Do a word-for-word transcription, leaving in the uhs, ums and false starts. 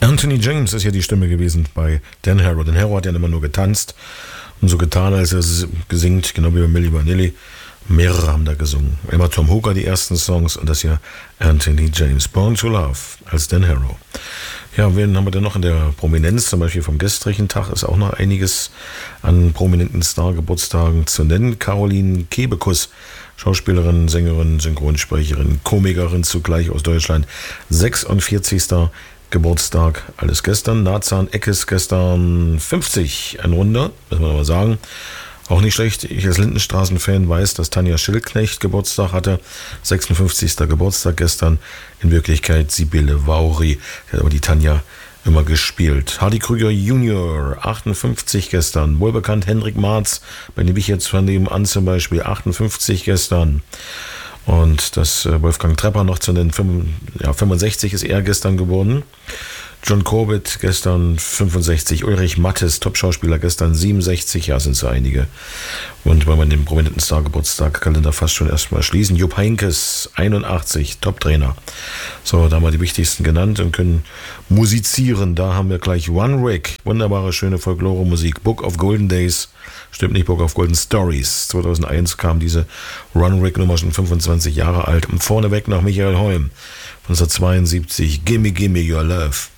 Anthony James ist ja die Stimme gewesen bei Dan Harrow. Dan Harrow hat ja immer nur getanzt und so getan, als er singt, genau wie bei Milli Vanilli. Mehrere haben da gesungen. Immer Tom Hooker die ersten Songs und das hier Anthony James. Born to Love als Dan Harrow. Ja, wen haben wir denn noch in der Prominenz? Zum Beispiel vom gestrigen Tag ist auch noch einiges an prominenten Star-Geburtstagen zu nennen. Caroline Kebekus, Schauspielerin, Sängerin, Synchronsprecherin, Komikerin zugleich aus Deutschland. sechsundvierzigster Geburtstag, alles gestern. Nazan Eckes gestern fünfzig, ein Runder, muss man aber sagen. Auch nicht schlecht. Ich als Lindenstraßen-Fan weiß, dass Tanja Schildknecht Geburtstag hatte. sechsundfünfzigster Geburtstag gestern. In Wirklichkeit Sibylle Vauri. Die hat aber die Tanja immer gespielt. Hardy Krüger Junior, achtundfünfzig gestern. Wohlbekannt Hendrik Marz, bei dem ich jetzt von nebenan zum Beispiel, achtundfünfzig gestern. Und das Wolfgang Trepper noch zu nennen, fünfundsechzig ist er gestern geworden. John Corbett gestern fünfundsechzig, Ulrich Mattes, Top-Schauspieler gestern siebenundsechzig, ja, sind so einige. Und weil man den prominenten Star-Geburtstag-Kalender fast schon erstmal schließen. Jupp Heynckes, einundachtzig, Top-Trainer. So, da haben wir die wichtigsten genannt und können musizieren. Da haben wir gleich One Rick, wunderbare, schöne Folklore-Musik. Book of Golden Days, stimmt nicht, Book of Golden Stories. zweitausendeins kam diese One Rick-Nummer, schon fünfundzwanzig Jahre alt. Und vorneweg nach Michael Holm, neunzehnhundertzweiundsiebzig, Gimme Gimme Your Love.